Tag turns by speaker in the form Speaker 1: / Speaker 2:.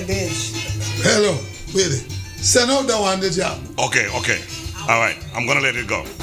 Speaker 1: bitch.
Speaker 2: Hello, wait. Send out that one, the job.
Speaker 3: Okay. All right. I'm gonna let it go.